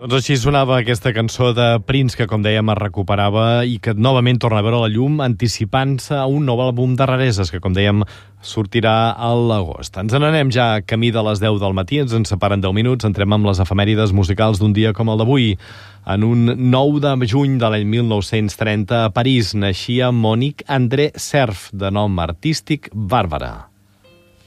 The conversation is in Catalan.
Doncs així sonava aquesta cançó de Prince, que com dèiem es recuperava i que novament torna a veure la llum, anticipant-se a un nou àlbum de rareses, que com dèiem sortirà a l'agost. Ens n'anem ja camí de les 10 del matí, ens en separen 10 minuts, entrem amb les efemèrides musicals d'un dia com el d'avui. En un 9 de juny de l'any 1930, a París, naixia Monique André Cerf, de nom artístic Bàrbara.